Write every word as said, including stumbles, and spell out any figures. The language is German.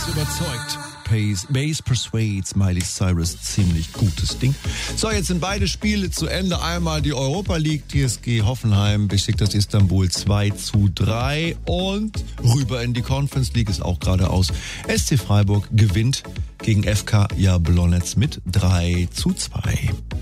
überzeugt. Base, Base Persuades, Miley Cyrus, ziemlich gutes Ding. So, jetzt sind beide Spiele zu Ende. Einmal die Europa League, T S G Hoffenheim, Besiktas Istanbul zwei zu drei und rüber in die Conference League ist auch gerade aus. S C Freiburg gewinnt gegen F K Jablonec mit drei zu zwei.